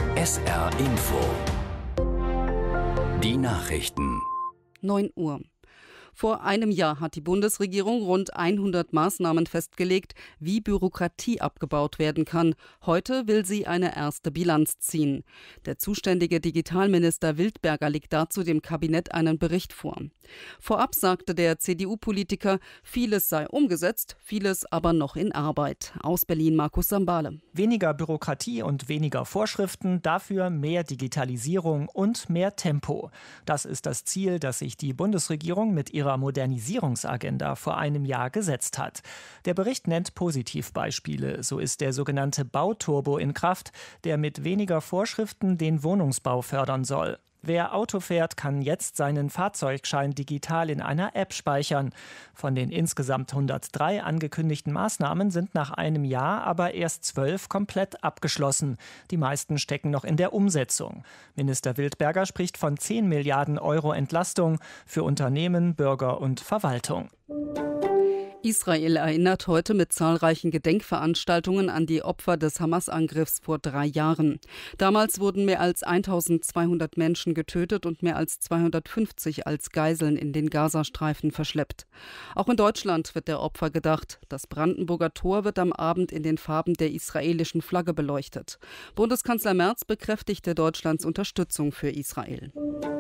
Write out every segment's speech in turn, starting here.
SR Info. Die Nachrichten. 9 Uhr. Vor einem Jahr hat die Bundesregierung rund 100 Maßnahmen festgelegt, wie Bürokratie abgebaut werden kann. Heute will sie eine erste Bilanz ziehen. Der zuständige Digitalminister Wildberger legt dazu dem Kabinett einen Bericht vor. Vorab sagte der CDU-Politiker, vieles sei umgesetzt, vieles aber noch in Arbeit. Aus Berlin Markus Sambale. Weniger Bürokratie und weniger Vorschriften, dafür mehr Digitalisierung und mehr Tempo. Das ist das Ziel, das sich die Bundesregierung mit ihrer Modernisierungsagenda vor einem Jahr gesetzt hat. Der Bericht nennt Positivbeispiele. So ist der sogenannte Bauturbo in Kraft, der mit weniger Vorschriften den Wohnungsbau fördern soll. Wer Auto fährt, kann jetzt seinen Fahrzeugschein digital in einer App speichern. Von den insgesamt 103 angekündigten Maßnahmen sind nach einem Jahr aber erst 12 komplett abgeschlossen. Die meisten stecken noch in der Umsetzung. Minister Wildberger spricht von 10 Milliarden Euro Entlastung für Unternehmen, Bürger und Verwaltung. Israel erinnert heute mit zahlreichen Gedenkveranstaltungen an die Opfer des Hamas-Angriffs vor 3 Jahren. Damals wurden mehr als 1200 Menschen getötet und mehr als 250 als Geiseln in den Gazastreifen verschleppt. Auch in Deutschland wird der Opfer gedacht. Das Brandenburger Tor wird am Abend in den Farben der israelischen Flagge beleuchtet. Bundeskanzler Merz bekräftigte Deutschlands Unterstützung für Israel.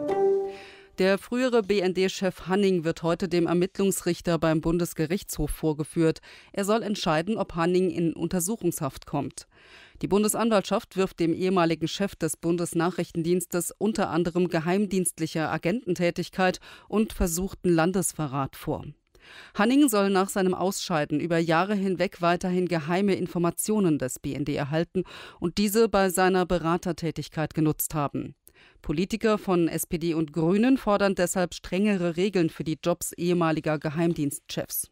Der frühere BND-Chef Hanning wird heute dem Ermittlungsrichter beim Bundesgerichtshof vorgeführt. Er soll entscheiden, ob Hanning in Untersuchungshaft kommt. Die Bundesanwaltschaft wirft dem ehemaligen Chef des Bundesnachrichtendienstes unter anderem geheimdienstliche Agententätigkeit und versuchten Landesverrat vor. Hanning soll nach seinem Ausscheiden über Jahre hinweg weiterhin geheime Informationen des BND erhalten und diese bei seiner Beratertätigkeit genutzt haben. Politiker von SPD und Grünen fordern deshalb strengere Regeln für die Jobs ehemaliger Geheimdienstchefs.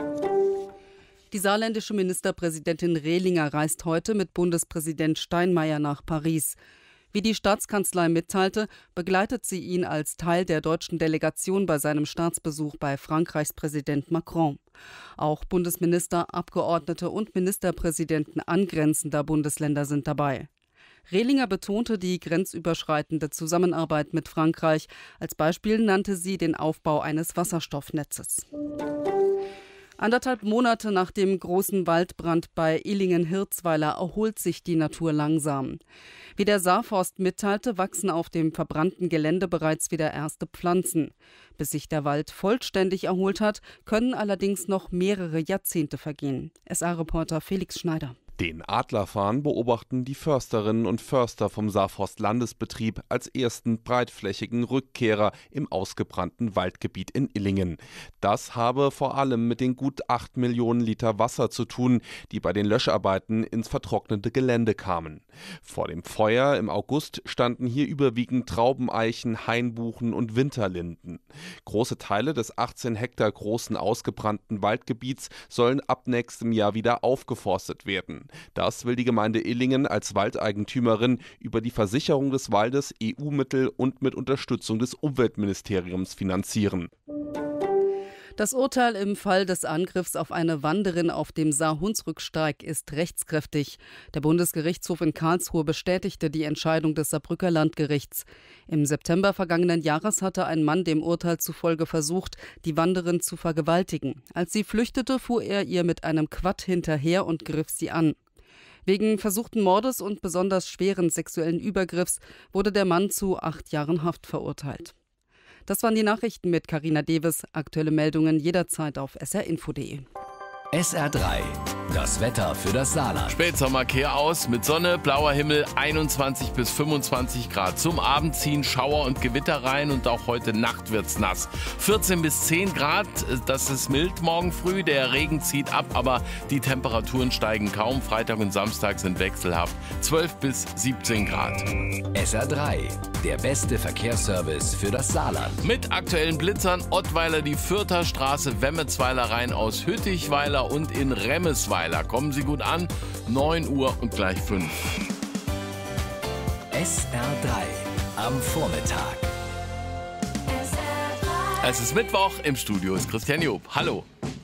Die saarländische Ministerpräsidentin Rehlinger reist heute mit Bundespräsident Steinmeier nach Paris. Wie die Staatskanzlei mitteilte, begleitet sie ihn als Teil der deutschen Delegation bei seinem Staatsbesuch bei Frankreichs Präsident Macron. Auch Bundesminister, Abgeordnete und Ministerpräsidenten angrenzender Bundesländer sind dabei. Rehlinger betonte die grenzüberschreitende Zusammenarbeit mit Frankreich. Als Beispiel nannte sie den Aufbau eines Wasserstoffnetzes. 1,5 Monate nach dem großen Waldbrand bei Illingen-Hirzweiler erholt sich die Natur langsam. Wie der Saarforst mitteilte, wachsen auf dem verbrannten Gelände bereits wieder erste Pflanzen. Bis sich der Wald vollständig erholt hat, können allerdings noch mehrere Jahrzehnte vergehen. SA-Reporter Felix Schneider. Den Adlerfarn beobachten die Försterinnen und Förster vom Saarforst-Landesbetrieb als ersten breitflächigen Rückkehrer im ausgebrannten Waldgebiet in Illingen. Das habe vor allem mit den gut 8 Millionen Liter Wasser zu tun, die bei den Löscharbeiten ins vertrocknete Gelände kamen. Vor dem Feuer im August standen hier überwiegend Traubeneichen, Hainbuchen und Winterlinden. Große Teile des 18 Hektar großen ausgebrannten Waldgebiets sollen ab nächstem Jahr wieder aufgeforstet werden. Das will die Gemeinde Illingen als Waldeigentümerin über die Versicherung des Waldes, EU-Mittel und mit Unterstützung des Umweltministeriums finanzieren. Das Urteil im Fall des Angriffs auf eine Wanderin auf dem Saar-Hunsrück-Steig ist rechtskräftig. Der Bundesgerichtshof in Karlsruhe bestätigte die Entscheidung des Saarbrücker Landgerichts. Im September vergangenen Jahres hatte ein Mann dem Urteil zufolge versucht, die Wanderin zu vergewaltigen. Als sie flüchtete, fuhr er ihr mit einem Quad hinterher und griff sie an. Wegen versuchten Mordes und besonders schweren sexuellen Übergriffs wurde der Mann zu 8 Jahren Haft verurteilt. Das waren die Nachrichten mit Carina Deves. Aktuelle Meldungen jederzeit auf srinfo.de. SR3, das Wetter für das Saarland. Spätsommerkehr aus mit Sonne, blauer Himmel, 21 bis 25 Grad. Zum Abend ziehen Schauer und Gewitter rein und auch heute Nacht wird's nass. 14 bis 10 Grad, das ist mild morgen früh. Der Regen zieht ab, aber die Temperaturen steigen kaum. Freitag und Samstag sind wechselhaft. 12 bis 17 Grad. SR3, der beste Verkehrsservice für das Saarland. Mit aktuellen Blitzern Ottweiler die Fürther Straße, Wemmetsweiler rein aus Hüttichweiler und in Remmesweiler. Kommen Sie gut an, 9 Uhr und gleich 5. SR3 am Vormittag. Es ist Mittwoch, im Studio ist Christian Job. Hallo.